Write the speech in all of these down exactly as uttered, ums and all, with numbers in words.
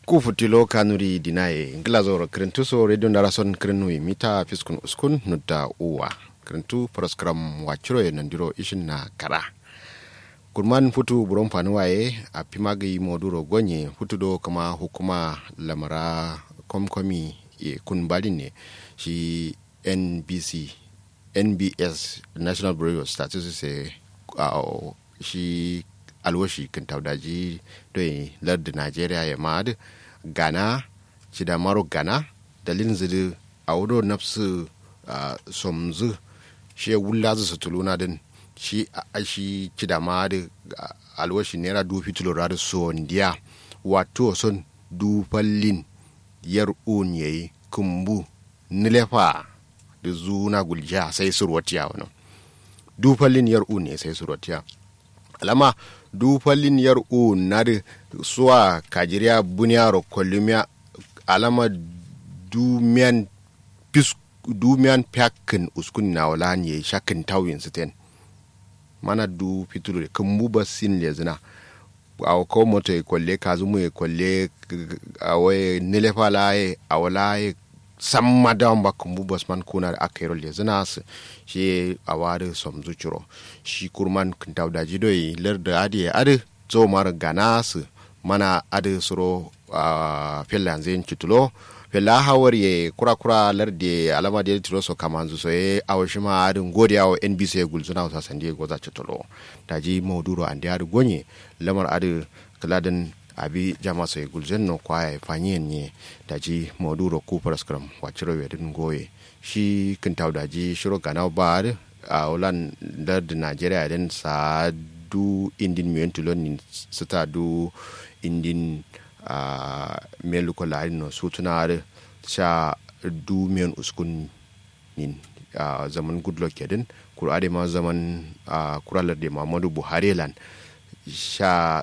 ku futilo kanuri dinaye glazor krentuso radio narason krenui mita fiskun uskun nudda uwa krentu proskram wachiro e nandiro ishin na kara kurman futu buron fanuwaye a pimagi moduro gonye futu do kama hukuma lamara komkomi e kunbali ne shi N B C N B S National Bureau of Statistics e uh, shi alwashi kan taudaji doyi lardin Najeriya ya ma'ad Ghana ci da maro Ghana dalilin zidi a wudo nafsu somzu shi ya wula su tuluna din shi a shi ci da ma'ad alwashi naira du fitulo radu so ndiya wato son du fallin yar un yayi kumbu nilefa da zuna gulja sai surwatiya wani du fallin yar un ne sai surwatiya alama du fallin yar u nari suwa kajiriya buniyaro kolumia alama du mian pis du mian pyakin uskun na wala ne shakin tawin siten mana du fitulu kumbu basin lezina aw ko moto e kolle kazumu e kolle awe nilefa lae awala samma down ba kumbu basman kuna akero lezina shi aware somzu churo shi kurman kintawdaji doyi larda adi adi zo mar ganas mana adi suro uh, fella zen kitulo fella hawari kura kura larde alama de tiro so kamanzu so e awshima adi ngodi awo N B C gulzuna sa sandie goza kitulo daji moduro ande adi gonye lamar adi kladen abi jama so gulzen no kwaye fanyen ne daji moduro ku paraskram wachiro wedin goye shi kintawdaji shiro gana bar a ulan da Najeriya den sa du indin mientulon sita du indin a meluko la no sutunar sha du men uskun nin a zaman goodluck kedin kurade ma zaman a kuralar de Muhammadu Buhari lan sha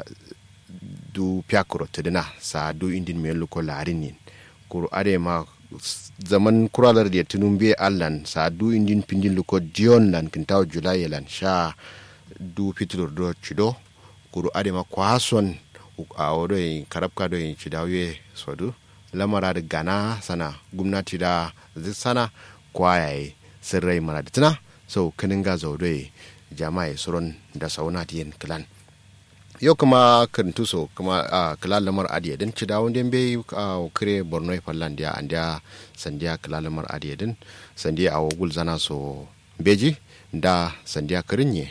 du pyakuro tedina sa du indin meluko la rin kurade ma zaman kuralar da tunumbe allan sa du indin pindin luko dion lan kintaw julay lan sha du fitlur do chido kuru adema kwason a wodo en karabka do en chidawe sodu lamara da gana sana gumnati da zisana kwaye sirrai maraditna so kaninga zawdo jama'a suron da saunati yen klan yau kuma karintu so kuma a kalalamar adiyadin ci da wanda bai a kire borno fallandiya andiya sandiya kalalamar adiyadin sandiya a wagul zana so beji da sandiya karinye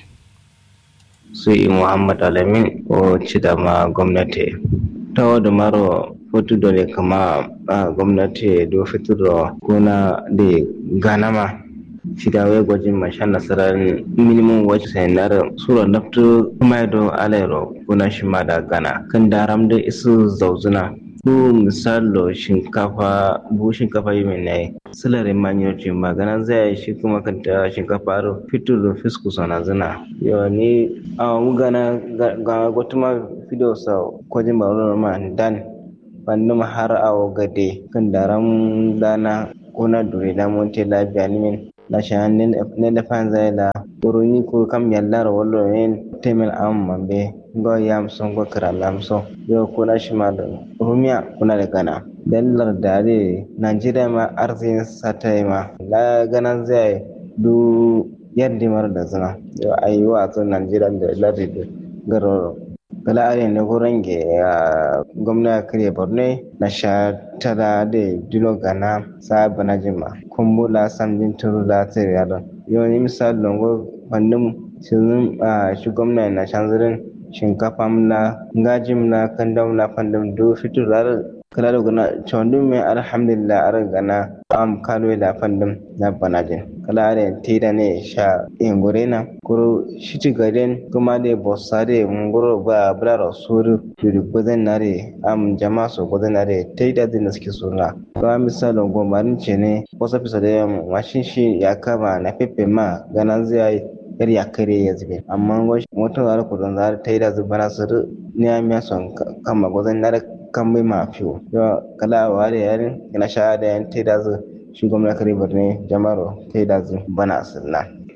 sai Muhammad Alamin o ci da ma gwamnati ta wadda maro fotu da ne kama gwamnati do fitur kuna da ganama shidawe gwajin mashan nasarar minimum wage sayanar sura naftu kuma do alairo kuna shi ma da gana kan daram da isu zauzuna ko misalo shinkafa bu shinkafa yi mai salary manyoci magana zai shi kuma kanta shinkafa ro fitu fisku sana zina yo ni a mugana ga gotuma fido sa kwajin baro ma dan bandum har awo gade kan daram dana kuna dure da monte labiya ni min la shanin ne da fanza la buruni ko kam yalla ro wallo en temel amma be go yam son go kara lam so yo kuna shima da rumiya kuna da gana dallar dare Najeriya ma arzin satai ma la gana zai du yaddi mar da zana yo ayyuwa to Najeriya da ladi garo kala are ne gorange gwamnati kare Borno na sha tara da dilo gana sa banajima kumbula samjin turu da tsere yadon yau ni misali longo wannan shirin shi gwamnati na shanzirin shinkafa mna ngajim na kandam na fandam do fitur rar kala da gana chondum me alhamdulillah ar gana am kalwe da fandam na banajin kala are tida ne sha ingorena kuro shiti gaden kuma de bossare ngoro ba braro suru duri gozen nare am jama so gozen nare tida din suke suna kuma misalin gomarin ce ne wasu fisa da yamma mashin shi ya kama na fefe ma ganan zai yar ya kare ya zube amma mutum har kudin zara tida zubana su ne ya miya son kama gozen nare kan mai mafiyo yau kala ware yarin ina sha da yan tida zu shi gwamnati kare birni jama'ar tida zu bana asirna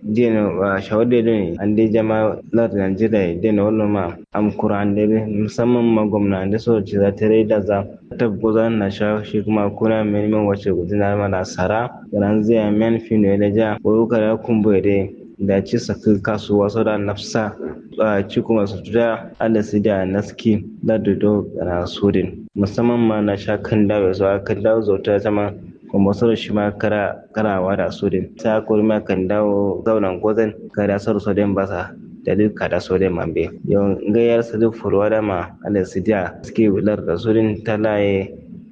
deno shawade don ande jama lar Najeriya deno wannan ma am Qur'an da musamman ma gwamna da so ci za ta da za ta gozan na sha shi kuma kuna minimum wace gudana mana sara ran zai men fino da ja ko kara kumbuere da ci saka kasuwa so da nafsa a ci kuma su da Allah su da naski da dodo na sudin musamman ma na sha kan dawo so kan dawo zauta sama kuma sau shi ma kara karawa da sudin ta kuma kan dawo zaunan gozan kada sar sodin basa da duka da sodin mambe yau gayar su duk furwa da ma Allah su da suke bular da sudin talaye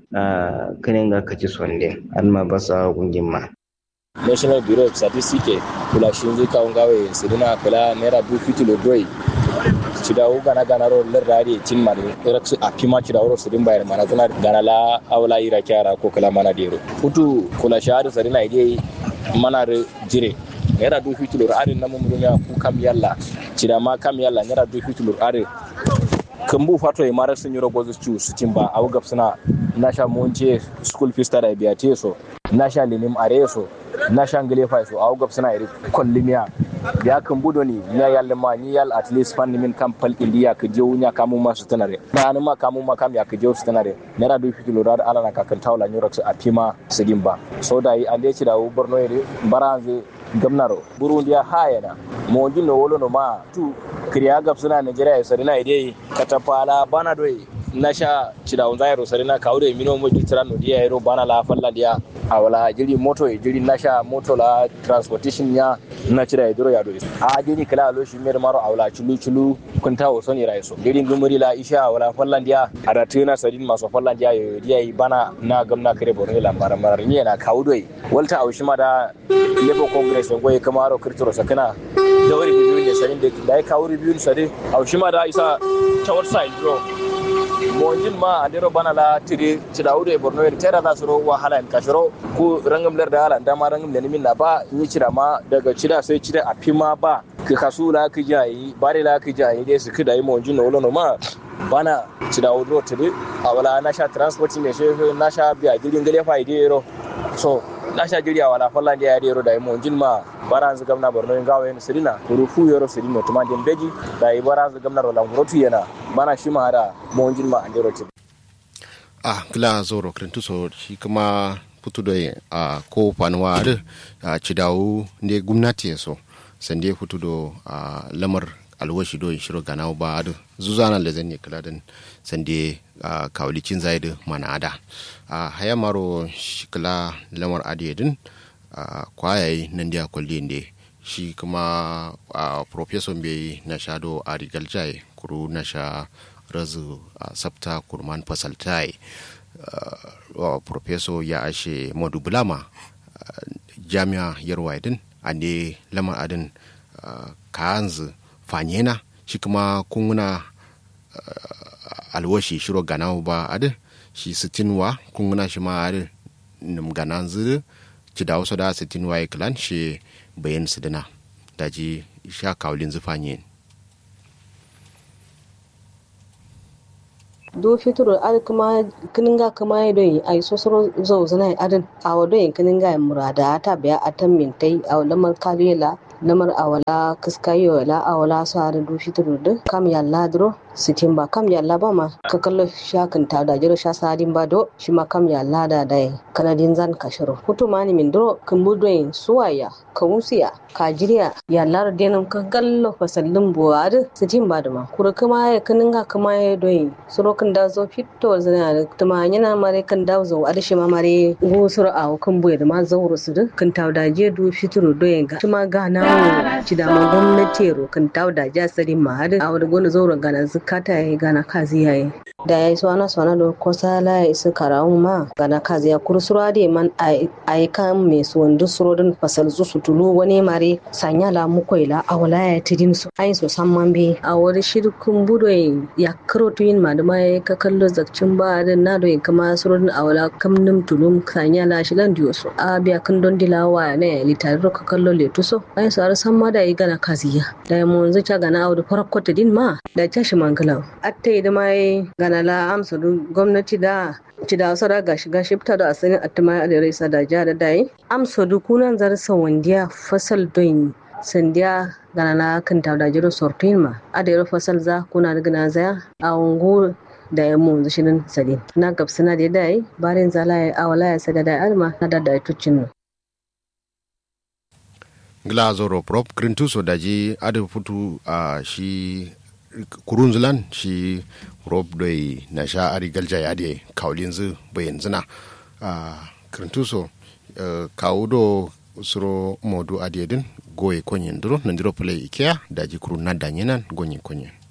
a kanin ga kaci sonde alma basa gungin ma National Bureau of Statistics kula shinji ka ungawe sidina kula naira du fitulo doi cida u gana gana ro ler radi tin mari raksu apima cida ro sidin bayar mana tana gana la awla ira kyara ko kala mana dero futu kula shahadu sadina ide mana re jire naira du fitulo ari namu mudunya ku kam yalla cida ma kam yalla naira du fitulo ari kambu fato e mara sun yoro gozu chu su timba awu gapsuna nasha monje school fees tara biya teso nasha linim areso na shangale fa so awu gapsana iri kollimiya ya kan budo ni na yalle ma ni yal at least fan min kampal india ka je wunya kamu ma su tanare na an ma kamu ma kam ya ka je su tanare na ra do fitilo da ala na ka kan tawla nyoro su apima sidin ba so dai ande ci da borno iri baranze gamnaro burundiya hayana mo jinno wolo no ma tu kriya gapsana nigeria sarina ide katapala bana doi nasha cida unzairo sarina kawde mino mo jitrano dia ero bana la falla dia awala jiri moto e jiri nasha moto la transportation ya na cida idoro ya do a jini kala lo shi mer maro awala chulu chulu kunta o soni raiso jiri ngumuri la isha awala falla dia ada tuna sadin maso falla dia yo dia bana na gamna kare borne la mara mara ni na kawdo walta awshima da lebo congress ngoy kamaro kirtoro sakana da wari biyu ne sadin da dai kawri biyu sadin awshima da isa tawar side bro monjin ma andero bana la tiri cidawude borno yer tera da suro wahala en kashiro ku rangam ler da hala dama rangam ne min na ba ni cida ma daga cida sai cida a fima ba ka kasu la ka jayi bare la ka jayi dai su kida yi monjin no lono ma bana cidawudo tiri awala na sha transport ne she na sha biya girin gele fa ide ro so na sha jiriya wala fallan da yare ro da monjin ma baranzu gamna borno ngawe en sirina rufu yoro sirino tuma den beji da baranzu gamna ro langurotu yana bana shi ma da monjin ma andero ti ah kila zoro krentu so shi kuma putu do a ko panwa da a cidawu ne gwamnati so sande putu do a lamar alwashi do shiro ganawo ba da zuzana le zan ne kala dan sande kawlicin zaidi mana ada a haya maro shikla lamar adiyedin kwayayi nan da kwalli ne shi kuma a professor bai na shado a rigaljai kuru na sha razu a sabta kurman fasaltai professor ya ashe modu bulama jami'a yarwaidin a ne lamar adin kaanzu fanyena shi kuma kunguna alwashi shiro ganawo ba adin shi sitinwa kunguna shi ma adin nim gananzu ci da wasu da sitin waye klan shi bayan su dana da ji sha kawulin zufanye do fituro al kuma kininga kuma don ai sosoro zo zana adin a wadon kininga murada ta biya atan mintai a lamar kabila lamar awala kiskayo la awala su har do fituro da kam yalla dro sitin ba kam yalla ba ma ka kallo shakin ta da jiro sha sadin ba do shi ma kam yalla da dai kanadin zan kashiro hutu mani min dro kan budoyin suwaya ka wusiya ka jiriya yalla denan ka kallo fasallin buwar sitin ba da ma kura kuma ya kaninga kuma ya doyin suro kan da zo fito zana da tuma yana mare kan da zo a shi ma mare gusur a kan buye da ma zauro su kan ta da je do fituro doyin ga tuma ga na ci da ma gwamnati ro kan ta da ja sadin ma har a wani gona zauro gana kata ya gana kazi yayi da yayi sona sona do ko sala ya isa karamu ma gana kazi ya kursura de man ai kan me su wandu surodin fasal zu su tulu wani mare sanya la mukoila awala ya tidin su ai so san man be a wani shirkun budo ya karoto yin ma da mai ka kallo zakcin ba da na do kama surodin awala kamnum tulum sanya la shilan diyo su a biya kan don dilawa ne litaro ka kallo le tuso ai so ar san ma da yi gana kazi ya da mu yanzu ta gana awdu farakko din ma da tashi mangalan atta da mai ganala amsa gwamnati da ci da wasu daga shiga shifta da asalin attima da raisa da jihar da dai amsa dukunan zarsa wandiya fasal don sandiya ganana kan tawda jiro sortin ma adero fasal za kuna gana zaya a ungu da ya mu shinin sadin na gabsana da dai barin zala ya awala ya sada da alma na da da tucin glazoro prop krintuso daji adu futu a shi kurunzulan shi rob doi na sha ari galja ya de kaulinzu bayan zina a krintuso kawo do suro modu adiyedin goye konyen duro nandiro play ikea daji kurun na danyenan gonyen konyen